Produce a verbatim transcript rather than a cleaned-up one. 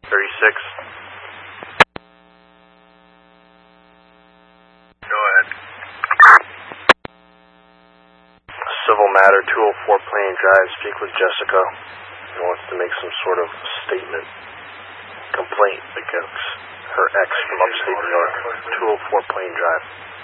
thirty-six. Go ahead. Civil matter, two oh four Plane Drive. Speak with Jessica. He wants to make some sort of statement, complaint against her ex from upstate New York. two oh four Plane Drive.